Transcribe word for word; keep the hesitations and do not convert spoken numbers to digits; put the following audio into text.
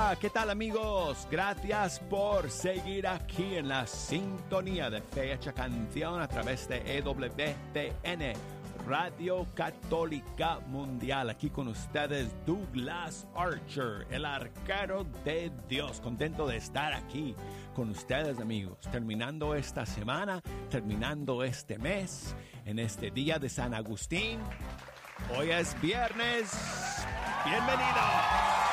Hola, ¿qué tal amigos? Gracias por seguir aquí en la sintonía de Fecha Canción a través de E W T N, Radio Católica Mundial. Aquí con ustedes Douglas Archer, el arquero de Dios. Contento de estar aquí con ustedes amigos, terminando esta semana, terminando este mes, en este día de San Agustín. Hoy es viernes. ¡Bienvenidos!